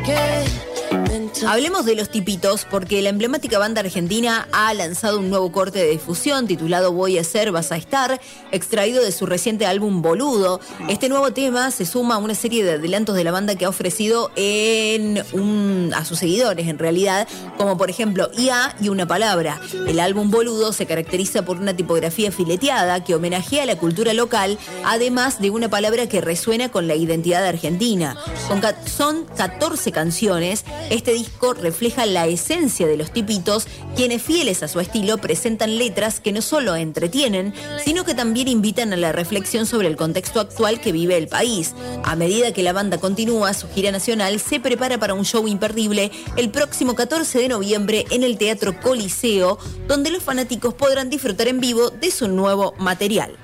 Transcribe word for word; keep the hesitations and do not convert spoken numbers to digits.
Hablemos de Los Tipitos, porque la emblemática banda argentina ha lanzado un nuevo corte de difusión titulado Voy a ser, vas a estar, extraído de su reciente álbum Boludo. Este nuevo tema se suma a una serie de adelantos de la banda que ha ofrecido en un, a sus seguidores, en realidad, como por ejemplo I A y una palabra. El álbum Boludo se caracteriza por una tipografía fileteada que homenajea a la cultura local, además de una palabra que resuena con la identidad argentina. Con, son catorce canciones. Este disco refleja la esencia de Los Tipitos, quienes fieles a su estilo presentan letras que no solo entretienen, sino que también invitan a la reflexión sobre el contexto actual que vive el país. A medida que la banda continúa su gira nacional, se prepara para un show imperdible el próximo catorce de noviembre en el Teatro Coliseo, donde los fanáticos podrán disfrutar en vivo de su nuevo material.